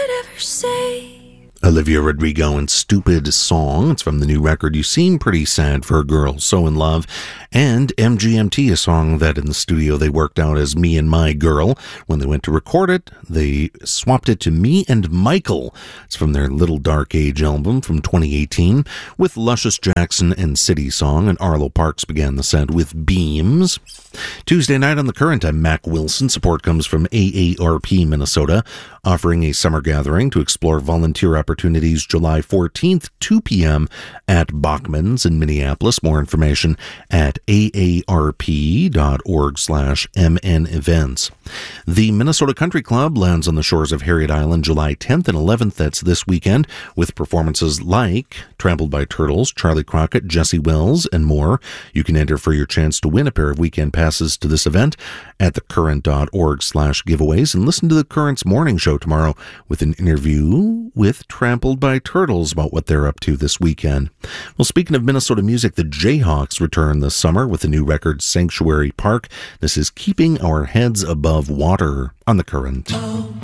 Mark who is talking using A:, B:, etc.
A: could ever say.
B: Olivia Rodrigo and Stupid Song. It's from the new record, You Seem Pretty Sad for a Girl So in Love. And MGMT, a song that in the studio they worked out as Me and My Girl. When they went to record it, they swapped it to Me and Michael. It's from their Little Dark Age album from 2018 with Luscious Jackson and City Song. And Arlo Parks began the set with Beams. Tuesday night on The Current, I'm Mac Wilson. Support comes from AARP Minnesota, offering a summer gathering to explore volunteer opportunities July 14th, 2 p.m. at Bachman's in Minneapolis. More information at aarp.org/MN events. The Minnesota Country Club lands on the shores of Harriet Island July 10th and 11th. That's this weekend, with performances like Trampled by Turtles, Charlie Crockett, Jesse Wells, and more. You can enter for your chance to win a pair of weekend passes to this event at thecurrent.org/giveaways, and listen to The Current's morning show tomorrow with an interview with Trampled by Turtles about what they're up to this weekend. Well, speaking of Minnesota music, the Jayhawks return this summer with the new record Sanctuary Park. This is Keeping Our Heads Above Water on The Current.
A: Oh,